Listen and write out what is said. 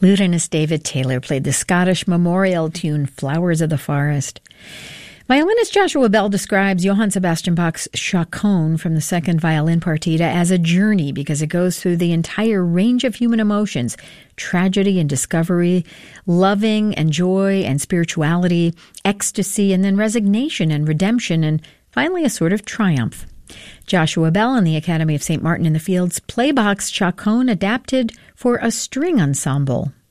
Lutenist David Taylor played the Scottish memorial tune Flowers of the Forest. Violinist Joshua Bell describes Johann Sebastian Bach's Chaconne from the second violin partita as a journey because it goes through the entire range of human emotions, tragedy and discovery, loving and joy and spirituality, ecstasy, and then resignation and redemption, and finally a sort of triumph. Joshua Bell and the Academy of St. Martin in the Fields play Bach's Chaconne adapted for a string ensemble.